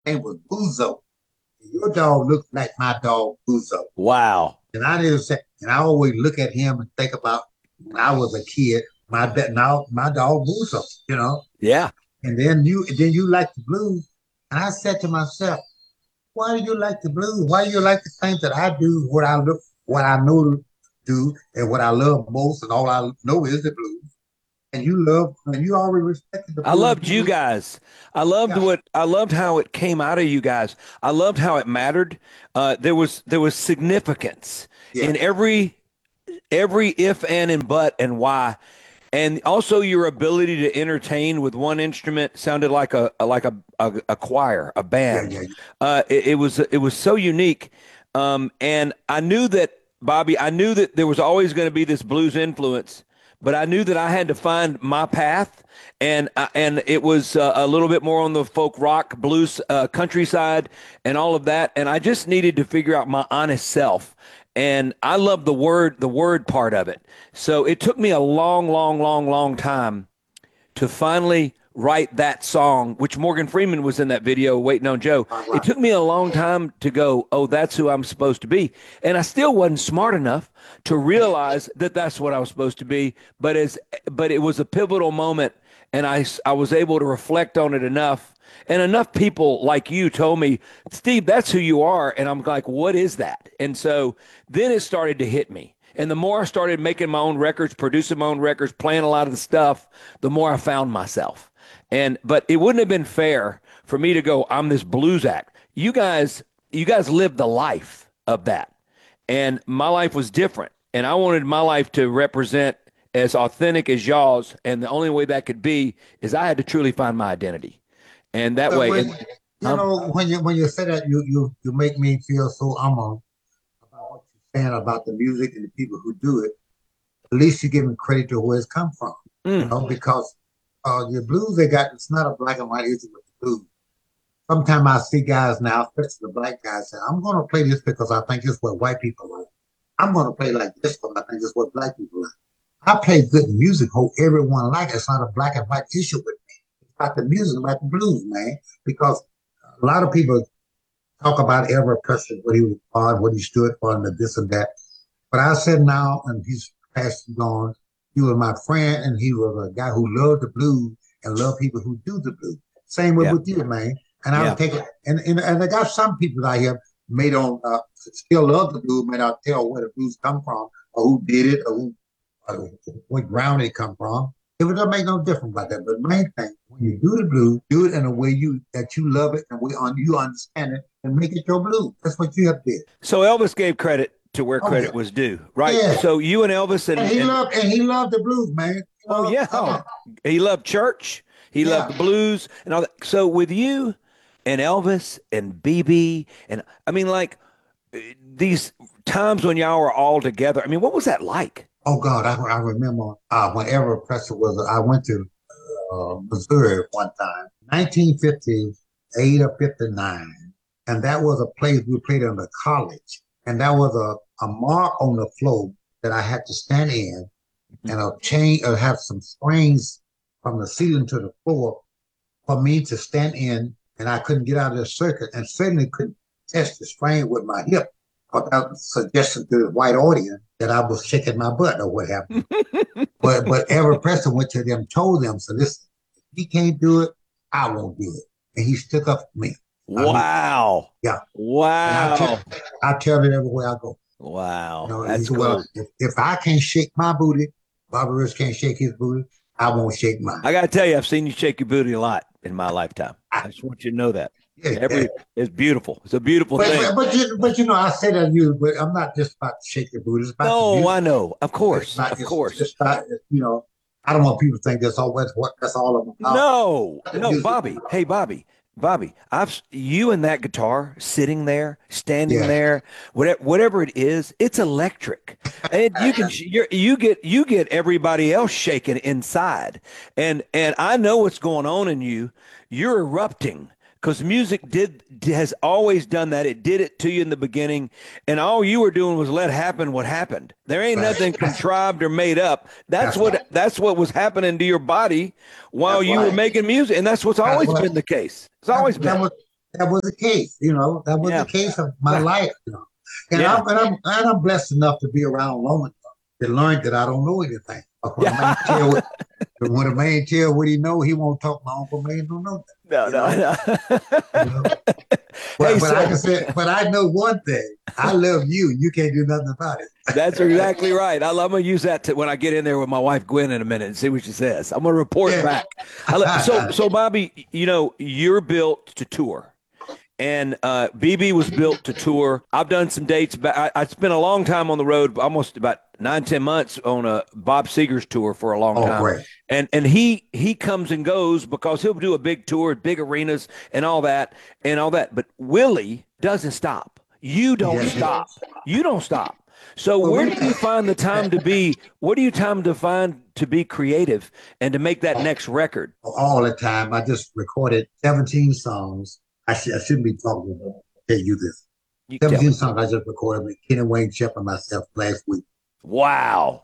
name was Buzo. Your dog looks like my dog Buzo. Wow. And I didn't say, and I always look at him and think about when I was a kid, now my dog Buzo, you know. Yeah. And then you like the blues. And I said to myself, why do you like the blues? Why do you like the things that I do, what I know to do, and what I love most, and all I know is the blues. And you already respected the I blues. loved you guys. Yeah, I loved how it came out of you guys. I loved how it mattered. There was significance yeah, in every if and but and why. And also your ability to entertain with one instrument sounded like a choir, a yeah, band. yeah, It was so unique. And I knew that, Bobby, I knew that there was always going to be this blues influence, but I knew that I had to find my path, and it was a little bit more on the folk rock blues countryside and all of that. And I just needed to figure out my honest self. And I love the word part of it. So it took me a long, long, long, long time to finally write that song, which Morgan Freeman was in that video, Waiting on Joe. It right. took me a long time to go, oh, that's who I'm supposed to be. And I still wasn't smart enough to realize that that's what I was supposed to be. But it was a pivotal moment, and I was able to reflect on it enough. And enough people like you told me, Steve, that's who you are. And I'm like, what is that? And so then it started to hit me. And the more I started making my own records, producing my own records, playing a lot of the stuff, the more I found myself. But it wouldn't have been fair for me to go, I'm this blues act. You guys lived the life of that. And my life was different. And I wanted my life to represent as authentic as y'all's. And the only way that could be is I had to truly find my identity. And that But way, when you um, know when you say that, you make me feel so humble about what you're saying about the music and the people who do it. At least you're giving credit to where it's come from, you mm, know, because your blues they got it's not a black and white issue with the blues. Sometimes I see guys now, especially the black guys, say, I'm going to play this because I think it's what white people like. I'm going to play like this because I think it's what black people like. I play good music, hope everyone like it. It's not a black and white issue with me. It's about the music, about the blues, man. Because a lot of people talk about Everett Preston, what he was for, what he stood for, and the this and that. But I said now, and he's passed on, he was my friend, and he was a guy who loved the blues and loved people who do the blues. Same way yeah, with you, man. And I yeah. would take it, and I got some people out here may don't still love the blues, may not tell where the blues come from, or who did it, or what ground it come from. It would not make no difference about that. But the main thing, when you do the blues, do it in a way you love it and you understand it and make it your blues. That's what you have to do. So Elvis gave credit to where Oh credit yeah. was due, right? Yeah. So you and Elvis And he loved the blues, man. You oh know, yeah, oh, he loved church, he loved yeah. the blues and all that. So with you and Elvis and BB and I mean, like these times when y'all were all together. I mean, what was that like? Oh God, I remember whenever Preston was. I went to Missouri one time, 1958 or 59, and that was a place we played in the college, and that was a mark on the floor that I had to stand in, and a chain or have some springs from the ceiling to the floor for me to stand in, and I couldn't get out of the circuit, and certainly couldn't test the strain with my hip without suggesting to the white audience that I was shaking my butt or what have you. But Everett Preston went to them, told them, so listen, if he can't do it, I won't do it. And he stuck up for me. I mean, Wow. yeah. And Wow. I tell it everywhere I go. You Wow. know, he That's said, well, cool. if I can't shake my booty, Bobby Rich can't shake his booty, I won't shake mine. I got to tell you, I've seen you shake your booty a lot in my lifetime. I, I just want you to know that. yeah. Every It's beautiful. It's a beautiful thing. But you know, I say that to you, but I'm not just about to shake your booty. It's about the No, I music. know. Of It's course. not. Of course. It's not. You know, I don't want people to think that's all. That's all I'm about. No, The no, music. Bobby. Hey, Bobby. You and that guitar sitting there, standing Yeah. there, whatever it is, it's electric, and you get everybody else shaking inside, and I know what's going on in you. You're erupting because music has always done that. It did it to you in the beginning, and all you were doing was let happen what happened. There ain't Right. nothing contrived or made up. That's That's right. what was happening to your body while That's you were right. making music, and that's what's That's always what. been the case. It's always That been. was. that was the case. That was Yeah. the case of my life. And Yeah. I'm blessed enough to be around long enough to learn that I don't know anything. But Yeah. when a man tell what he know, he won't talk. My uncle man don't know No, that. You know. no. Hey, But like I so said, but I know one thing. I love you. You can't do nothing about it. that's exactly right. I'm going to use that when I get in there with my wife Gwen in a minute and see what she says. I'm going to report back. So Bobby, you're built to tour. And BB was built to tour. I've done some dates. I spent a long time on the road, almost about 9-10 months on a Bob Seger's tour for a long time. Great. And he comes and goes because he'll do a big tour, big arenas, and all that. But Willie doesn't stop. You don't stop. You don't stop. So where do you find the time to be? What do you time to find to be creative and to make that next record? All the time. I just recorded 17 songs. I shouldn't be talking about tell you this. 17 songs I just recorded with Kenny Wayne Shepherd and myself last week. Wow.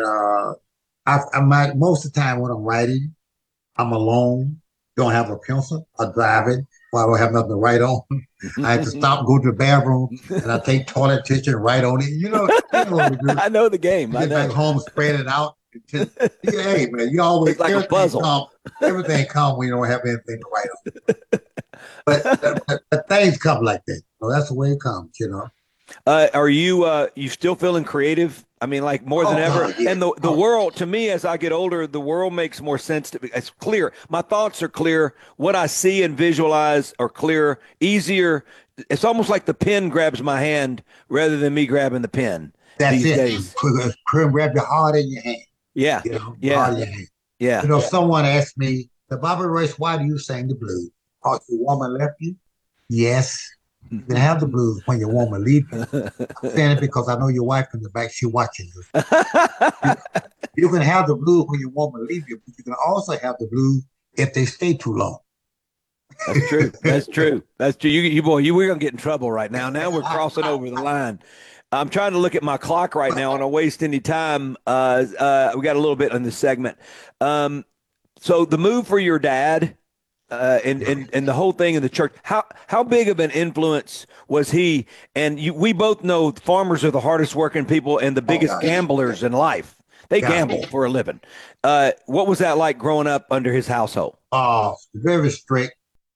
Most of the time when I'm writing, I'm alone, don't have a pencil, I drive it, or I don't have nothing to write on. I have to stop, go to the bathroom, and I take toilet tissue and write on it. You know what we do. I know the game. Get back home, spread it out. Hey, man, you always it's like a puzzle. Everything comes when you don't have anything to write on. But things come like that. That's the way it comes, Are you still feeling creative? I mean, like more than ever. Yeah. And the world, to me, as I get older, the world makes more sense to me. It's clear. My thoughts are clear. What I see and visualize are clear, easier. It's almost like the pen grabs my hand rather than me grabbing the pen. That's these it. Days. Grab your heart in your hand. Yeah. Heart in your hand. Yeah. Someone asked me, Bobby Royce, why do you sing the blues? Because your woman left you? Yes. You can have the blues when your woman leaves you. I'm saying it because I know your wife in the back, she's watching you. You can have the blues when your woman leaves you, but you can also have the blues if they stay too long. That's true. That's true. That's true. We're going to get in trouble right now. Now we're crossing over the line. I'm trying to look at my clock right now and I waste any time. We got a little bit in this segment. So the move for your dad, and the whole thing in the church, how big of an influence was he? And we both know farmers are the hardest working people and the biggest gamblers in life. They gamble for a living. What was that like growing up under his household? Very strict.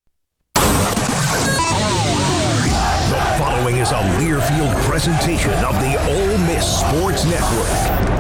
The following is a Learfield presentation of the Ole Miss Sports Network.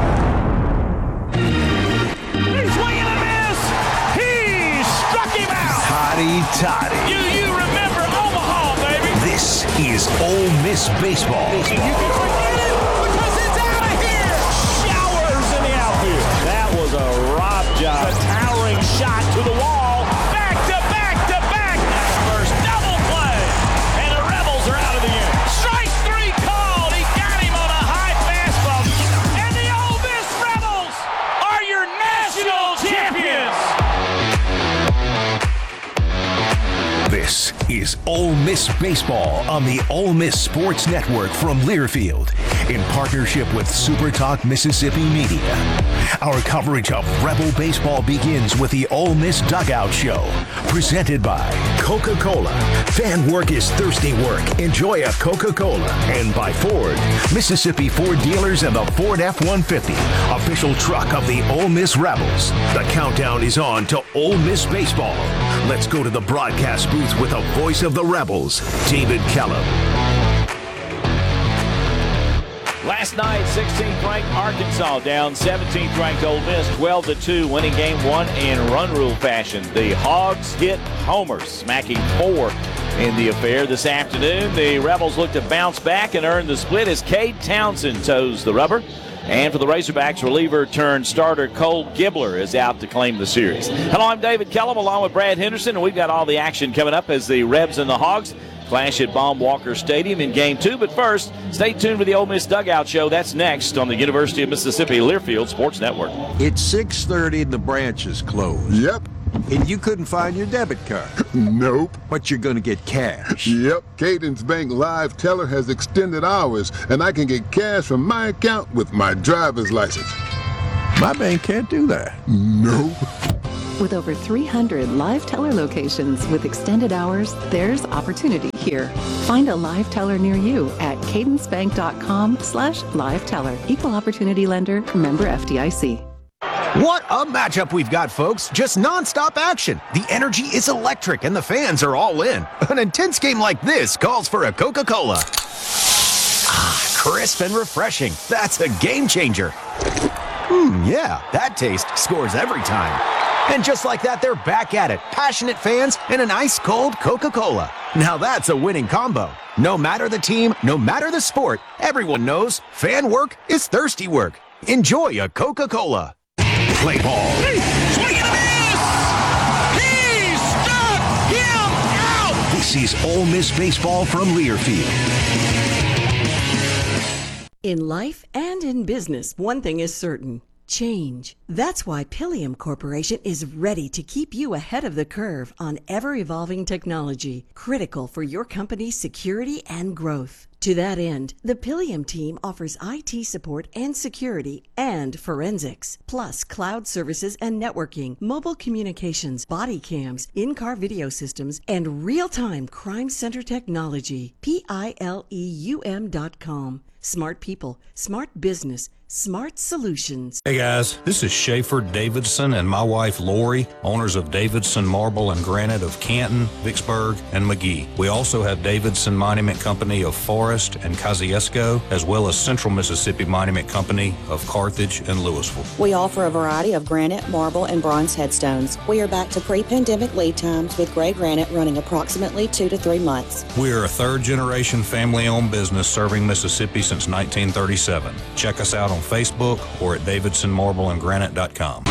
Toddy. You remember Omaha, baby. This is Ole Miss baseball. You can forget it because it's out of here. Showers in the outfield. That was a rob job. A towering shot to the wall. Back to back to back. First double play. And the Rebels are out of the inning. Strike three called. He got him on a high fastball. And the Ole Miss Rebels are your national champions. This is Ole Miss Baseball on the Ole Miss Sports Network from Learfield in partnership with Super Talk Mississippi Media. Our coverage of Rebel baseball begins with the Ole Miss Dugout Show, presented by Coca-Cola. Fan work is thirsty work. Enjoy a Coca-Cola. And by Ford, Mississippi Ford dealers and the Ford F-150, official truck of the Ole Miss Rebels. The countdown is on to Ole Miss Baseball. Let's go to the broadcast booth with the voice of the Rebels, David Kellum. Last night, 16th ranked Arkansas down 17th ranked Ole Miss 12-2, winning game one in run rule fashion. The Hogs hit homers, smacking 4 in the affair. This afternoon, the Rebels look to bounce back and earn the split as Cade Townsend toes the rubber. And for the Razorbacks, reliever turned starter Cole Gibbler is out to claim the series. Hello, I'm David Kellum along with Brad Henderson, and we've got all the action coming up as the Rebs and the Hogs clash at Baum Walker Stadium in Game 2. But first, stay tuned for the Ole Miss Dugout Show. That's next on the University of Mississippi Learfield Sports Network. It's 6:30 and the branch is closed. Yep. And you couldn't find your debit card. Nope. But you're going to get cash. Yep. Cadence Bank Live Teller has extended hours, and I can get cash from my account with my driver's license. My bank can't do that. Nope. With over 300 live teller locations with extended hours, there's opportunity here. Find a live teller near you at cadencebank.com/live teller. Equal opportunity lender, member FDIC. What a matchup we've got, folks. Just nonstop action. The energy is electric and the fans are all in. An intense game like this calls for a Coca-Cola. Ah, crisp and refreshing. That's a game changer. Yeah, that taste scores every time. And just like that, they're back at it. Passionate fans and an ice-cold Coca-Cola. Now that's a winning combo. No matter the team, no matter the sport, everyone knows fan work is thirsty work. Enjoy a Coca-Cola. Play ball. Swing and a miss! He struck him out! This is Ole Miss Baseball from Learfield. In life and in business, one thing is certain. Change. That's why Pilium Corporation is ready to keep you ahead of the curve on ever-evolving technology, critical for your company's security and growth. To that end, the Pilium team offers IT support and security and forensics, plus cloud services and networking, mobile communications, body cams, in-car video systems, and real-time crime center technology. Pileum.com. Smart people, smart business, smart solutions. Hey guys, this is Schaefer Davidson and my wife Lori, owners of Davidson Marble and Granite of Canton, Vicksburg, and McGee. We also have Davidson Monument Company of Forest and Kosciuszko, as well as Central Mississippi Monument Company of Carthage and Louisville. We offer a variety of granite, marble, and bronze headstones. We are back to pre-pandemic lead times with gray granite running approximately 2 to 3 months. We are a third-generation family-owned business serving Mississippi since 1937. Check us out on Facebook or at davidsonmarbleandgranite.com.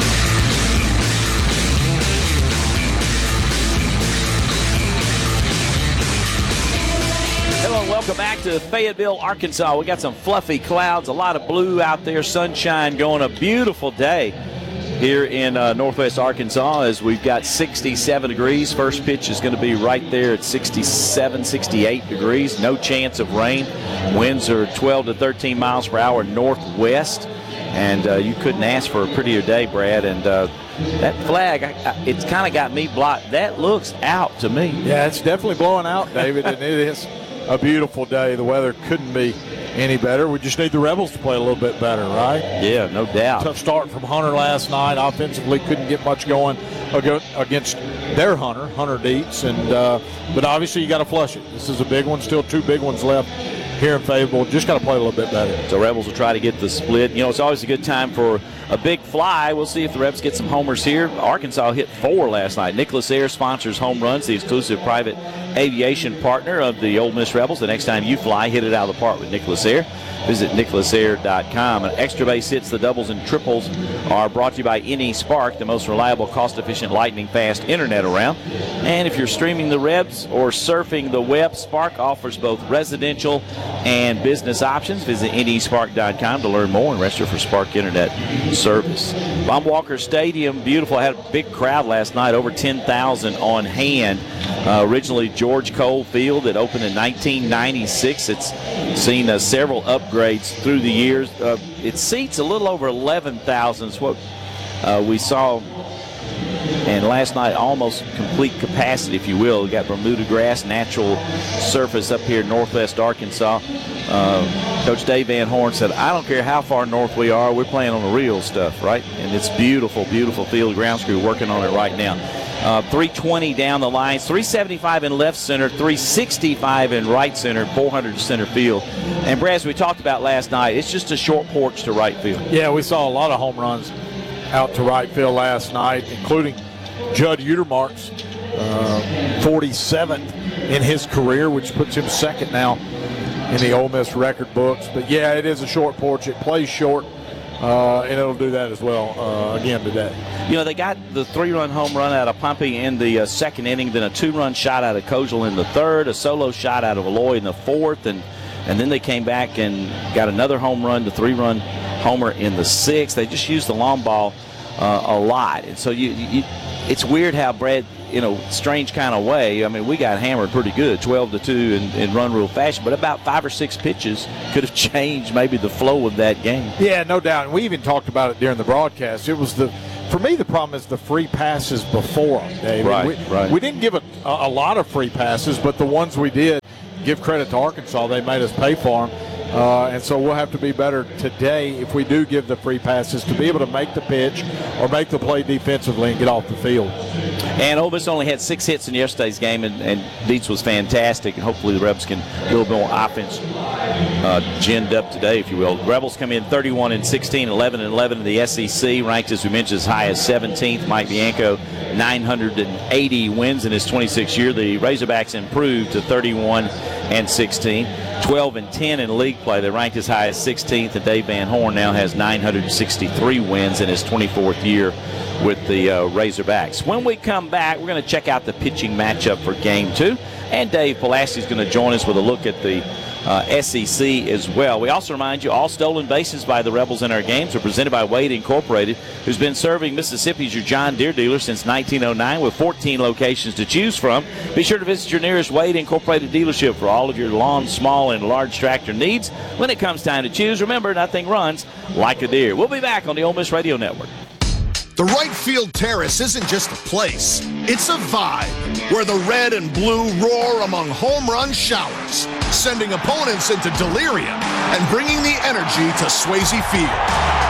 Hello and welcome back to Fayetteville, Arkansas. We got some fluffy clouds, a lot of blue out there, sunshine going, a beautiful day here in northwest Arkansas as we've got 67 degrees. First pitch is going to be right there at 67, 68 degrees. No chance of rain. Winds are 12 to 13 miles per hour northwest. And you couldn't ask for a prettier day, Brad. And that flag, it's kind of got me blocked. That looks out to me. Yeah, it's definitely blowing out, David, and it is a beautiful day. The weather couldn't be any better. We just need the Rebels to play a little bit better, right? Yeah, no doubt. Tough start from Hunter last night. Offensively, couldn't get much going against their Hunter Dietz. But obviously, you got to flush it. This is a big one. Still 2 big ones left here in Fayetteville. Just got to play a little bit better. So Rebels will try to get the split. You know, it's always a good time for a big fly. We'll see if the Rebs get some homers here. Arkansas hit 4 last night. Nicholas Air sponsors Home Runs, the exclusive private aviation partner of the Ole Miss Rebels. The next time you fly, hit it out of the park with Nicholas Air. Visit nicholasair.com. And extra base hits, the doubles and triples are brought to you by NE Spark, the most reliable, cost-efficient, lightning-fast internet around. And if you're streaming the Rebs or surfing the web, Spark offers both residential and business options. Visit nespark.com to learn more and register for Spark Internet service. Bob Walker Stadium, beautiful. Had a big crowd last night, over 10,000 on hand. Originally George Cole Field. It opened in 1996. It's seen several upgrades through the years. It seats a little over 11,000 is what we saw. And last night, almost complete capacity, if you will. We got Bermuda grass, natural surface up here in northwest Arkansas. Coach Dave Van Horn said, I don't care how far north we are, we're playing on the real stuff, right? And it's beautiful, beautiful field. Grounds crew working on it right now. 320 down the lines, 375 in left center, 365 in right center, 400 center field. And Brad, as we talked about last night, it's just a short porch to right field. Yeah, we saw a lot of home runs out to right field last night, including Judd Utermark's 47th in his career, which puts him second now in the Ole Miss record books. But yeah, it is a short porch. It plays short, and it'll do that as well again today. You know, they got the 3-run home run out of Pompey in the second inning, then a 2-run shot out of Kojal in the third, a solo shot out of Aloy in the fourth, and then they came back and got another home run, the 3-run homer in the sixth. They just used the long ball a lot. And so it's weird how Brad, strange kind of way. I mean, we got hammered pretty good, 12-2 in run rule fashion, but about 5 or 6 pitches could have changed maybe the flow of that game. Yeah, no doubt. And we even talked about it during the broadcast. It was the For me, the problem is the free passes before them, David. Right. We didn't give a lot of free passes, but the ones we did, give credit to Arkansas, they made us pay for them. And so we'll have to be better today if we do give the free passes to be able to make the pitch or make the play defensively and get off the field. And Ole Miss only had 6 hits in yesterday's game, and Dietz was fantastic. And hopefully the Rebels can a little more offense ginned up today, if you will. The Rebels come in 31-16, 11-11 in the SEC, ranked, as we mentioned, as high as 17th. Mike Bianco, 980 wins in his 26th year. The Razorbacks improved to 31-16. 12-10 in league play. They're ranked as high as 16th, and Dave Van Horn now has 963 wins in his 24th year with the Razorbacks. When we come back, we're going to check out the pitching matchup for Game 2, and Dave Pulaski is going to join us with a look at the SEC as well. We also remind you all stolen bases by the Rebels in our games are presented by Wade Incorporated, who's been serving Mississippi as your John Deere dealer since 1909 with 14 locations to choose from. Be sure to visit your nearest Wade Incorporated dealership for all of your lawn, small, and large tractor needs. When it comes time to choose, remember, nothing runs like a Deere. We'll be back on the Ole Miss Radio Network. The right field terrace isn't just a place, it's a vibe where the red and blue roar among home run showers, sending opponents into delirium and bringing the energy to Swayze Field.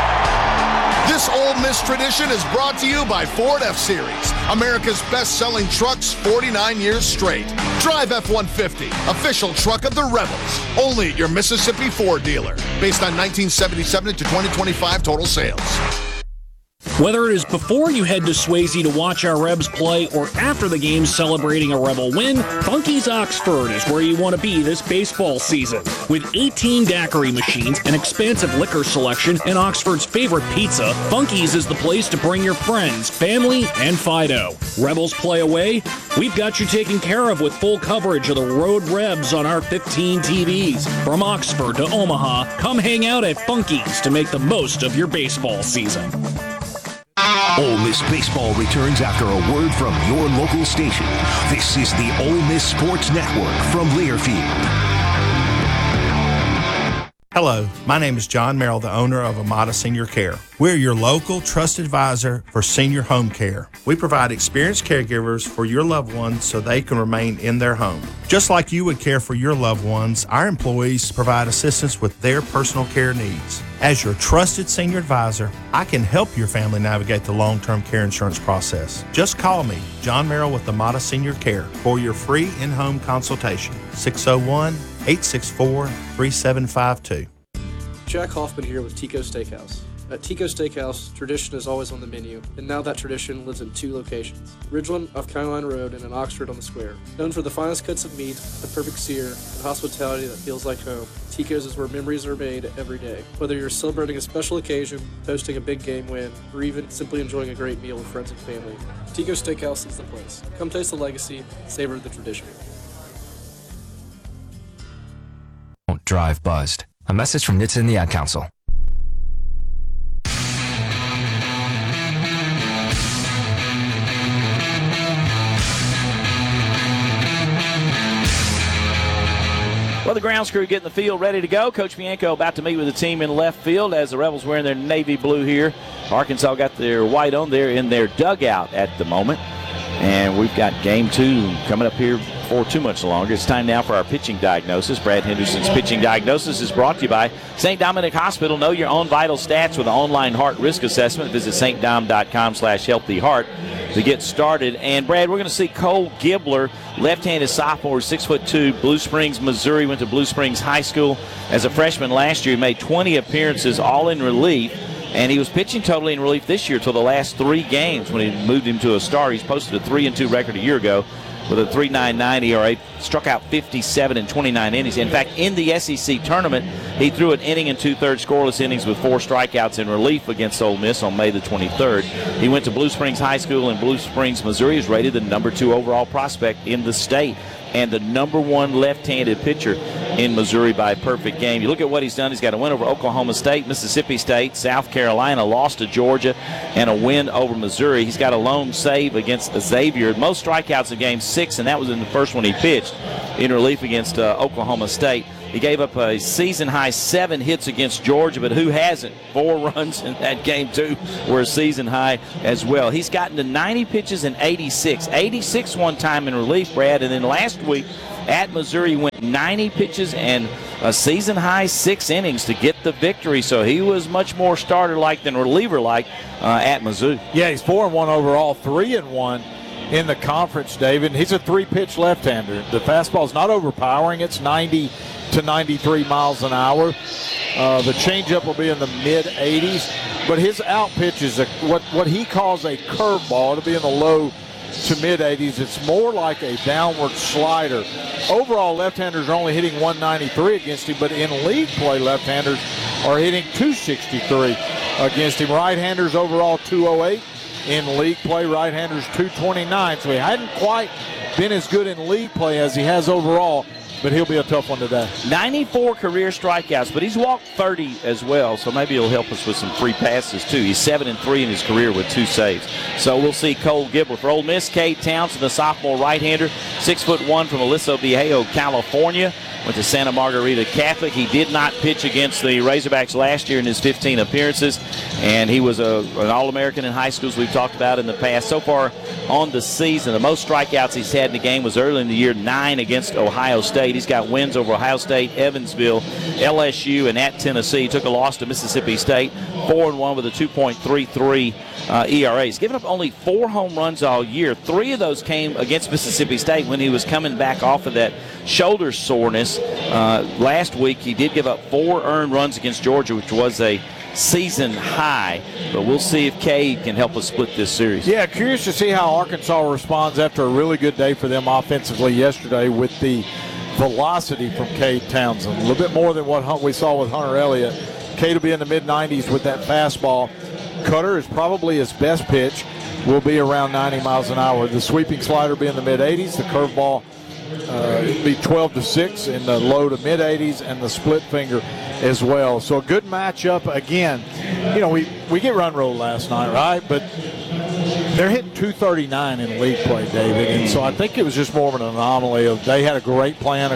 This Ole Miss tradition is brought to you by Ford F-Series, America's best-selling trucks 49 years straight. Drive F-150, official truck of the Rebels, only at your Mississippi Ford dealer, based on 1977 to 2025 total sales. Whether it is before you head to Swayze to watch our Rebs play or after the game celebrating a Rebel win, Funky's Oxford is where you want to be this baseball season. With 18 daiquiri machines, an expansive liquor selection, and Oxford's favorite pizza, Funky's is the place to bring your friends, family, and Fido. Rebels play away? We've got you taken care of with full coverage of the Road Rebs on our 15 TVs. From Oxford to Omaha, come hang out at Funky's to make the most of your baseball season. Ole Miss baseball returns after a word from your local station. This is the Ole Miss Sports Network from Learfield. Hello, my name is John Merrill, the owner of Amada Senior Care. We're your local trusted advisor for senior home care. We provide experienced caregivers for your loved ones so they can remain in their home. Just like you would care for your loved ones, our employees provide assistance with their personal care needs. As your trusted senior advisor, I can help your family navigate the long-term care insurance process. Just call me, John Merrill with Amada Senior Care, for your free in-home consultation. 601-864-3752. Jack Hoffman here with Tico Steakhouse. At Tico Steakhouse, tradition is always on the menu, and now that tradition lives in 2 locations. Ridgeland off County Line Road and in Oxford on the Square. Known for the finest cuts of meat, the perfect sear, and hospitality that feels like home, Tico's is where memories are made every day. Whether you're celebrating a special occasion, hosting a big game win, or even simply enjoying a great meal with friends and family, Tico Steakhouse is the place. Come taste the legacy, savor the tradition. Don't drive buzzed. A message from NHTSA and the Ad Council. Well, the grounds crew getting the field ready to go. Coach Bianco about to meet with the team in left field as the Rebels wearing their navy blue here. Arkansas got their white on there in their dugout at the moment. And we've got Game 2 coming up here before too much longer. It's time now for our pitching diagnosis. Brad Henderson's pitching diagnosis is brought to you by St. Dominic Hospital. Know your own vital stats with an online heart risk assessment. Visit stdom.com/healthyheart to get started. And, Brad, we're going to see Cole Gibler, left-handed sophomore, 6'2", Blue Springs, Missouri. Went to Blue Springs High School as a freshman last year. He made 20 appearances, all in relief. And he was pitching totally in relief this year till the last 3 games when he moved him to a start. He's posted a 3-2 record a year ago with a 3.99 ERA, struck out 57 in 29 innings. In fact, in the SEC tournament, he threw an inning and 2/3 scoreless innings with 4 strikeouts in relief against Ole Miss on May the 23rd. He went to Blue Springs High School in Blue Springs, Missouri. He was rated the number 2 overall prospect in the state and the number 1 left-handed pitcher in Missouri by perfect game. You look at what he's done. He's got a win over Oklahoma State, Mississippi State, South Carolina, lost to Georgia, and a win over Missouri. He's got a lone save against Xavier. Most strikeouts in Game 6, and that was in the first one he pitched, in relief against Oklahoma State. He gave up a season-high 7 hits against Georgia, but who hasn't? 4 runs in that game, too, were a season-high as well. He's gotten to 90 pitches and 86. 86 one time in relief, Brad, and then last week at Missouri went 90 pitches and a season-high 6 innings to get the victory. So he was much more starter-like than reliever-like at Mizzou. Yeah, he's 4-1 overall, 3-1 in the conference, David. He's a 3-pitch left-hander. The fastball's not overpowering. It's 90 to 93 miles an hour. The changeup will be in the mid-80s. But his out pitch is what he calls a curveball. It'll be in the low to mid-80s. It's more like a downward slider. Overall, left-handers are only hitting 193 against him, but in league play, left-handers are hitting 263 against him. Right-handers overall 208. In league play, right-handers 229. So he hadn't quite been as good in league play as he has overall, but he'll be a tough one today. 94 career strikeouts, but he's walked 30 as well, so maybe he'll help us with some free passes too. He's 7-3 in his career with 2 saves. So we'll see Cole Gibler. For Ole Miss, Cade Townsend, the sophomore right-hander, 6'1" from Aliso Viejo, California. Went to Santa Margarita Catholic. He did not pitch against the Razorbacks last year in his 15 appearances, and he was an All-American in high school, as we've talked about in the past. So far on the season, the most strikeouts he's had in the game was early in the year, 9 against Ohio State. He's got wins over Ohio State, Evansville, LSU, and at Tennessee. He took a loss to Mississippi State, 4-1 with a 2.33 ERA. He's given up only 4 home runs all year. 3 of those came against Mississippi State when he was coming back off of that shoulder soreness. Last week, he did give up 4 earned runs against Georgia, which was a season high. But we'll see if Cade can help us split this series. Yeah, curious to see how Arkansas responds after a really good day for them offensively yesterday with the velocity from Cade Townsend. A little bit more than what we saw with Hunter Elliott. Cade will be in the mid-90s with that fastball. Cutter is probably his best pitch. Will be around 90 miles an hour. The sweeping slider will be in the mid-80s. The curveball it'd be 12-6 in the low to mid-80s, and the split finger as well. So a good matchup. Again, you know, we get run roll last night, right? But they're hitting 239 in league play, David. And so I think it was just more of an anomaly of they had a great plan,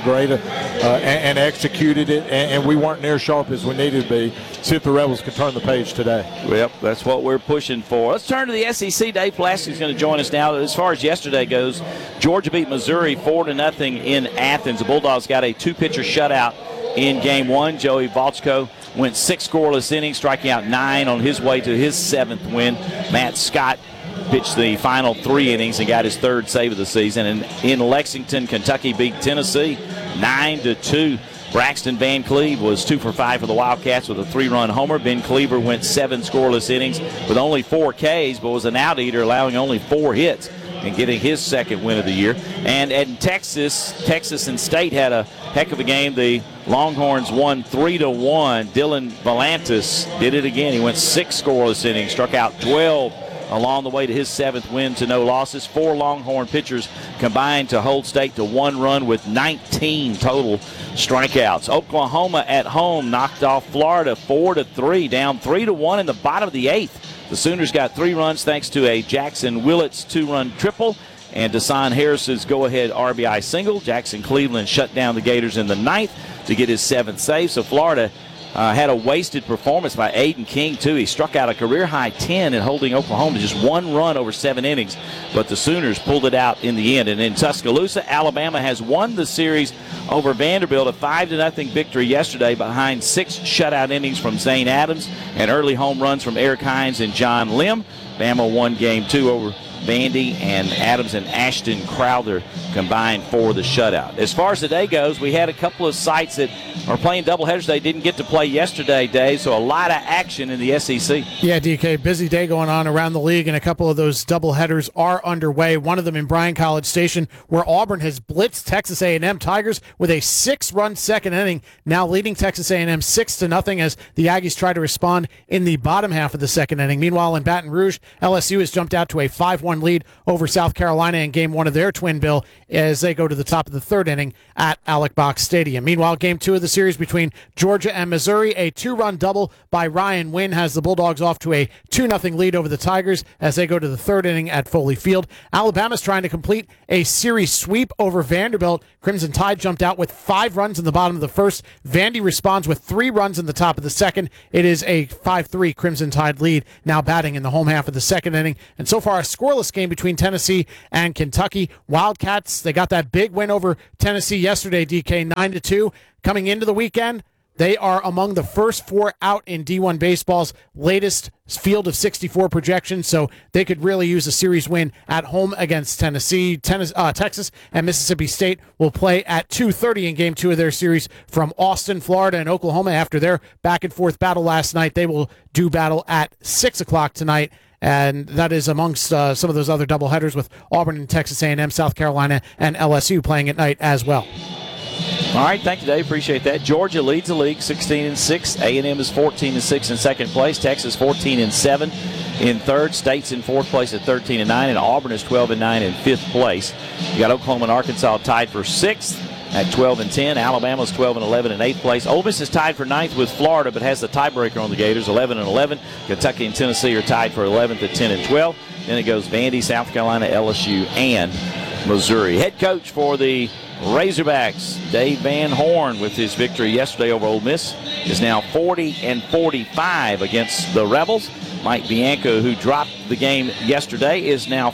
and executed it, and we weren't near sharp as we needed to be. See if the Rebels can turn the page today. Yep, that's what we're pushing for. Let's turn to the SEC. Dave Pulaski's going to join us now. As far as yesterday goes, Georgia beat Missouri 4-0 in Athens. The Bulldogs got a 2-pitcher shutout in Game 1. Joey Valchko went 6 scoreless innings, striking out 9 on his way to his 7th win. Matt Scott pitched the final 3 innings and got his 3rd save of the season. And in Lexington, Kentucky beat Tennessee 9-2. Braxton Van Cleve was 2 for 5 for the Wildcats with a 3-run homer. Ben Cleaver went 7 scoreless innings with only 4 Ks, but was an out-eater, allowing only 4 hits and getting his 2nd win of the year. And in Texas and State had a heck of a game. The Longhorns won 3-1. Dylan Volantis did it again. He went 6 scoreless innings, struck out 12 along the way to his 7th win to no losses. 4 Longhorn pitchers combined to hold State to 1 run with 19 total strikeouts. Oklahoma at home knocked off Florida 4-3, down 3-1 in the bottom of the 8th. The Sooners got 3 runs thanks to a Jackson Willits 2-run triple and Deshaun Harris's go-ahead RBI single. Jackson Cleveland shut down the Gators in the 9th to get his 7th save. So Florida had a wasted performance by Aiden King, too. He struck out a career-high 10 in holding Oklahoma to just 1 run over 7 innings, but the Sooners pulled it out in the end. And in Tuscaloosa, Alabama has won the series over Vanderbilt, a 5-0 victory yesterday behind 6 shutout innings from Zane Adams and early home runs from Eric Hines and John Lim. Bama won Game 2 over Vandy, and Adams and Ashton Crowther combined for the shutout. As far as today goes, we had a couple of sites that are playing doubleheaders. They didn't get to play yesterday, Dave, so a lot of action in the SEC. Yeah, DK, busy day going on around the league, and a couple of those doubleheaders are underway. One of them in Bryan College Station, where Auburn has blitzed Texas A&M Tigers with a 6-run 2nd inning, now leading Texas A&M 6-0 as the Aggies try to respond in the bottom half of the 2nd inning. Meanwhile, in Baton Rouge, LSU has jumped out to a 5-1 6-1 lead over South Carolina in Game 1 of their twin bill as they go to the top of the third inning at Alex Box Stadium. Meanwhile, Game 2 of the series between Georgia and Missouri, a 2-run double by Ryan Wynn has the Bulldogs off to a 2-0 lead over the Tigers as they go to the third inning at Foley Field. Alabama's trying to complete a series sweep over Vanderbilt. Crimson Tide jumped out with 5 runs in the bottom of the first. Vandy responds with 3 runs in the top of the second. It is a 5-3 Crimson Tide lead, now batting in the home half of the second inning. And so far, a scoreless game between Tennessee and Kentucky. Wildcats, they got that big win over Tennessee yesterday, DK, 9-2. Coming into the weekend, they are among the first 4 out in D1 Baseball's latest field of 64 projections, so they could really use a series win at home against Tennessee. Texas and Mississippi State will play at 2:30 in Game 2 of their series from Austin, Florida, and Oklahoma. After their back-and-forth battle last night, they will do battle at 6 o'clock tonight. And that is amongst some of those other doubleheaders with Auburn and Texas A&M, South Carolina, and LSU playing at night as well. All right, thank you, Dave. Appreciate that. Georgia leads the league 16-6. A&M is 14-6 in second place. Texas 14-7 in third. State's in fourth place at 13-9, and Auburn is 12-9 in fifth place. You got Oklahoma and Arkansas tied for sixth at 12-10. Alabama's 12-11 in eighth place. Ole Miss is tied for ninth with Florida, but has the tiebreaker on the Gators, 11-11. Kentucky and Tennessee are tied for 11th at 10-12. Then it goes Vandy, South Carolina, LSU, and Missouri. Head coach for the Razorbacks, Dave Van Horn, with his victory yesterday over Ole Miss, is now 40-45 against the Rebels. Mike Bianco, who dropped the game yesterday, is now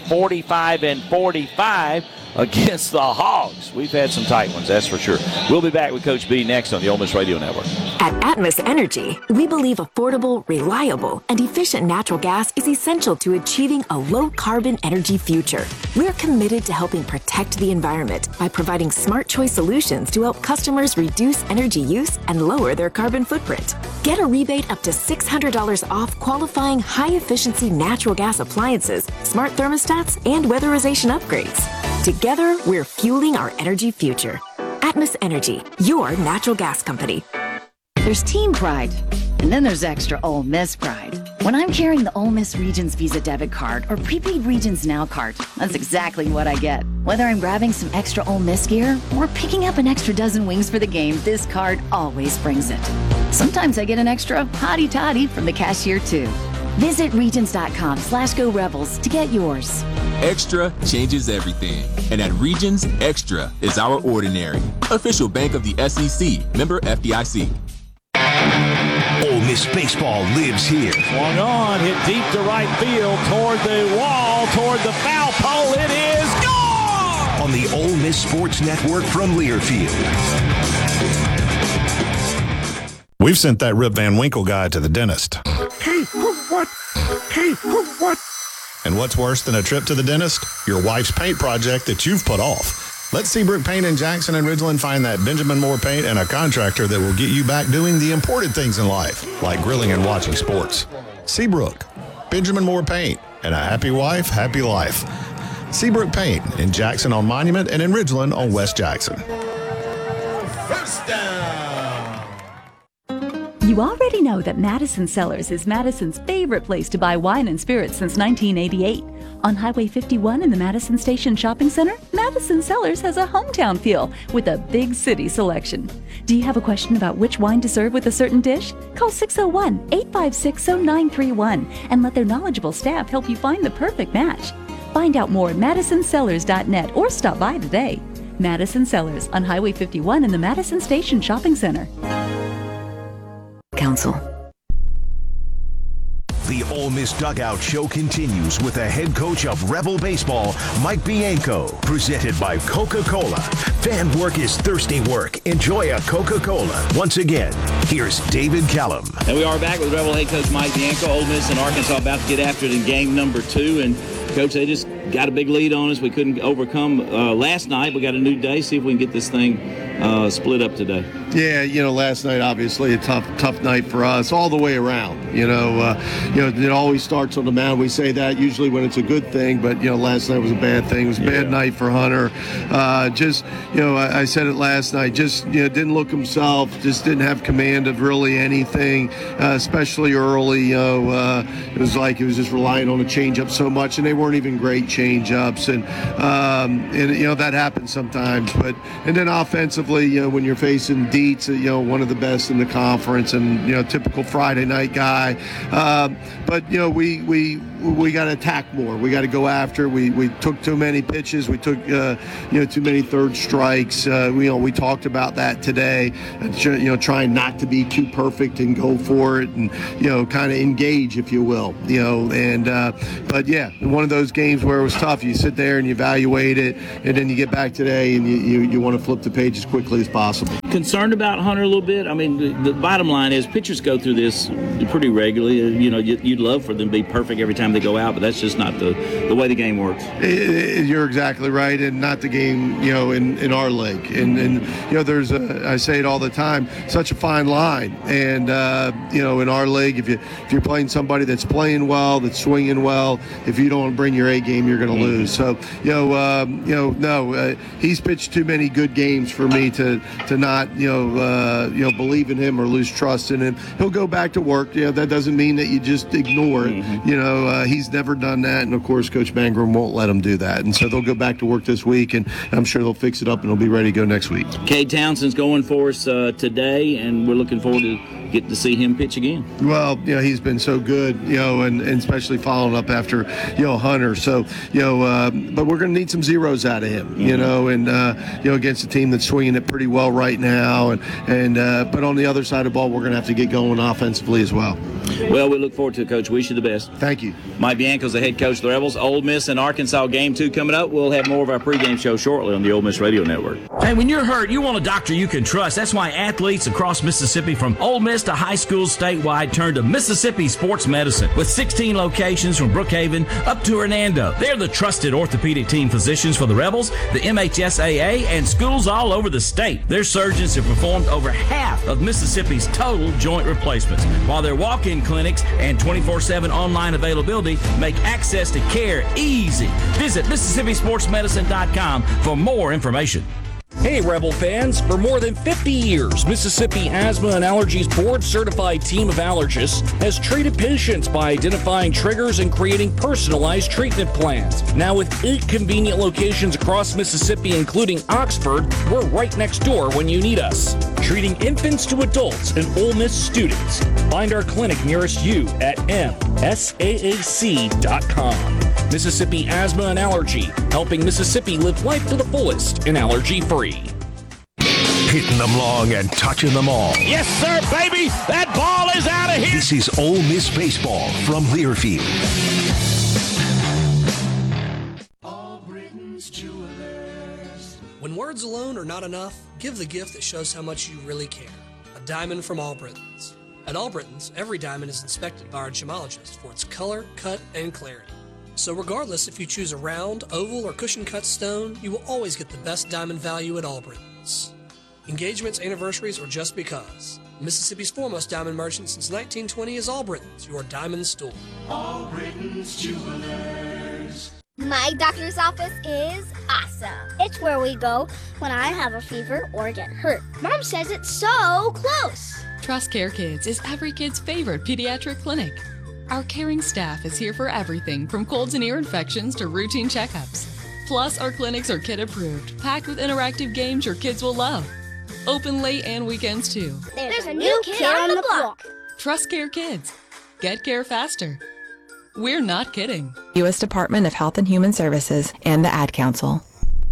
45-45 against the Hogs. We've had some tight ones, that's for sure. We'll be back with Coach B next on the Ole Miss Radio Network. At Atmos Energy, we believe affordable, reliable, and efficient natural gas is essential to achieving a low-carbon energy future. We're committed to helping protect the environment by providing smart choice solutions to help customers reduce energy use and lower their carbon footprint. Get a rebate up to $600 off qualifying high-efficiency natural gas appliances, smart thermostats, and weatherization upgrades. Together, we're fueling our energy future. Atmos Energy, your natural gas company. There's team pride, and then there's extra Ole Miss pride. When I'm carrying the Ole Miss Regions Visa debit card or prepaid Regions Now card, that's exactly what I get. Whether I'm grabbing some extra Ole Miss gear or picking up an extra dozen wings for the game, this card always brings it. Sometimes I get an extra hottie toddy from the cashier too. Visit Regions.com/Go Rebels to get yours. Extra changes everything. And at Regions, Extra is our ordinary. Official bank of the SEC. Member FDIC. Ole Miss baseball lives here. Swung on, hit deep to right field, toward the wall, toward the foul pole. It is gone! On the Ole Miss Sports Network from Learfield. We've sent that Rip Van Winkle guy to the dentist. What? What? And what's worse than a trip to the dentist? Your wife's paint project that you've put off. Let Seabrook Paint in Jackson and Ridgeland find that Benjamin Moore paint and a contractor that will get you back doing the important things in life, like grilling and watching sports. Seabrook, Benjamin Moore Paint, and a happy wife, happy life. Seabrook Paint in Jackson on Monument and in Ridgeland on West Jackson. First down. You already know that Madison Cellars is Madison's favorite place to buy wine and spirits since 1988. On Highway 51 in the Madison Station Shopping Center, Madison Cellars has a hometown feel with a big city selection. Do you have a question about which wine to serve with a certain dish? Call 601-856-0931 and let their knowledgeable staff help you find the perfect match. Find out more at MadisonCellars.net or stop by today. Madison Cellars on Highway 51 in the Madison Station Shopping Center. Council. The Ole Miss Dugout Show continues with the head coach of Rebel Baseball, Mike Bianco, presented by Coca-Cola. Fan work is thirsty work. Enjoy a Coca-Cola. Once again, here's David Callum. And we are back with Rebel head coach Mike Bianco. Ole Miss and Arkansas about to get after it in game number 2. And, Coach, they just got a big lead on us. We couldn't overcome last night. We got a new day. See if we can get this thing split up today? Yeah, last night obviously a tough night for us all the way around. It always starts on the mound. We say that usually when it's a good thing, but last night was a bad thing. It was a bad night for Hunter. I said it last night. Didn't look himself. Just didn't have command of really anything, especially early. It was like he was just relying on a changeup so much, and they weren't even great changeups. And that happens sometimes. And then offensively, when you're facing Dietz, one of the best in the conference, and typical Friday night guy. We got to attack more. We got to go after. We took too many pitches. We took too many third strikes. We talked about that today. Trying not to be too perfect and go for it, and kind of engage, if you will. One of those games where it was tough. You sit there and you evaluate it, and then you get back today and you want to flip the page as quickly as possible. Concerned about Hunter a little bit? I mean, the bottom line is pitchers go through this pretty regularly. You'd love for them to be perfect every time they go out, but that's just not the way the game works. You're exactly right, and not the game, in our league. And there's I say it all the time, such a fine line. And in our league, if you're playing somebody that's playing well, that's swinging well, if you don't bring your A game, you're going to lose. So he's pitched too many good games for me to not believe in him or lose trust in him. He'll go back to work. That doesn't mean that you just ignore it. He's never done that, and of course Coach Mangrum won't let him do that. And so they'll go back to work this week, and I'm sure they'll fix it up and they'll be ready to go next week. Cade Townsend's going for us today, and we're looking forward to get to see him pitch again. Well, he's been so good, and especially following up after, Hunter. So, but we're going to need some zeros out of him, against a team that's swinging it pretty well right now. But on the other side of the ball, we're going to have to get going offensively as well. Well, we look forward to it, Coach. Wish you the best. Thank you. Mike Bianco's the head coach of the Rebels. Ole Miss and Arkansas game 2 coming up. We'll have more of our pregame show shortly on the Ole Miss Radio Network. Hey, when you're hurt, you want a doctor you can trust. That's why athletes across Mississippi, from Ole Miss to high schools statewide, turn to Mississippi Sports Medicine. With 16 locations from Brookhaven up to Hernando, they're the trusted orthopedic team physicians for the Rebels, the MHSAA, and schools all over the state. Their surgeons have performed over half of Mississippi's total joint replacements, while their walk-in clinics and 24/7 online availability make access to care easy. Visit MississippiSportsMedicine.com for more information. Hey, Rebel fans. For more than 50 years, Mississippi Asthma and Allergies board-certified team of allergists has treated patients by identifying triggers and creating personalized treatment plans. Now, with 8 convenient locations across Mississippi, including Oxford, we're right next door when you need us. Treating infants to adults and Ole Miss students. Find our clinic nearest you at msaac.com. Mississippi Asthma and Allergy, helping Mississippi live life to the fullest and allergy-free. Hitting them long and touching them all. Yes, sir, baby. That ball is out of here. This is Ole Miss Baseball from Learfield. When words alone are not enough, give the gift that shows how much you really care. A diamond from Albritton's. At Albritton's, every diamond is inspected by our gemologist for its color, cut, and clarity. So regardless if you choose a round, oval, or cushion-cut stone, you will always get the best diamond value at Albritton's. Engagements, anniversaries, or just because. Mississippi's foremost diamond merchant since 1920 is Albritton's, your diamond store. Albritton's Jewelers. My doctor's office is awesome. It's where we go when I have a fever or get hurt. Mom says it's so close. Trust Care Kids is every kid's favorite pediatric clinic. Our caring staff is here for everything from colds and ear infections to routine checkups. Plus, our clinics are kid approved, packed with interactive games your kids will love. Open late and weekends too. There's a new kid on the block. Trust Care Kids. Get care faster. We're not kidding. U.S. Department of Health and Human Services and the Ad Council.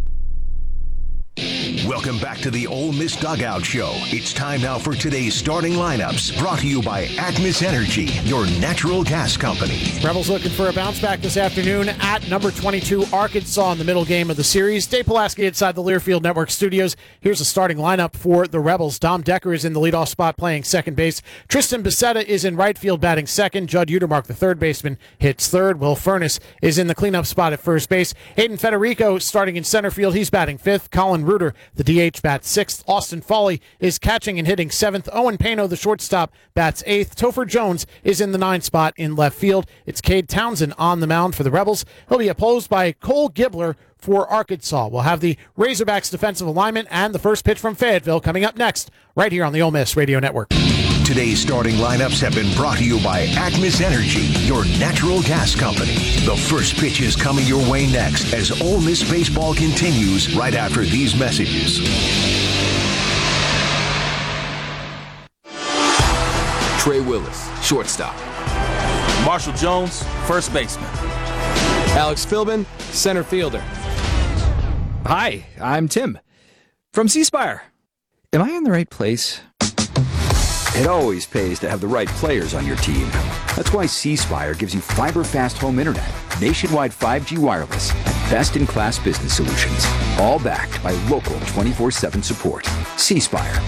Welcome back to the Ole Miss Dugout Show. It's time now for today's starting lineups, brought to you by Atmos Energy, your natural gas company. Rebels looking for a bounce back this afternoon at number 22, Arkansas, in the middle game of the series. Dave Pulaski inside the Learfield Network studios. Here's a starting lineup for the Rebels. Dom Decker is in the leadoff spot playing second base. Tristan Becerra is in right field batting second. Judd Utermark, the third baseman, hits third. Will Furness is in the cleanup spot at first base. Hayden Federico starting in center field. He's batting fifth. Colin Reuter, the DH bats 6th. Austin Foley is catching and hitting 7th. Owen Pano, the shortstop, bats 8th. Topher Jones is in the 9th spot in left field. It's Cade Townsend on the mound for the Rebels. He'll be opposed by Cole Gibbler for Arkansas. We'll have the Razorbacks defensive alignment and the first pitch from Fayetteville coming up next, right here on the Ole Miss Radio Network. Today's starting lineups have been brought to you by Acmis Energy, your natural gas company. The first pitch is coming your way next as Ole Miss baseball continues right after these messages. Trey Willis, shortstop. Marshall Jones, first baseman. Alex Philbin, center fielder. Hi, I'm Tim from C Spire. Am I in the right place? It always pays to have the right players on your team. That's why C Spire gives you fiber-fast home internet, nationwide 5G wireless, and best-in-class business solutions, all backed by local 24/7 support. C Spire.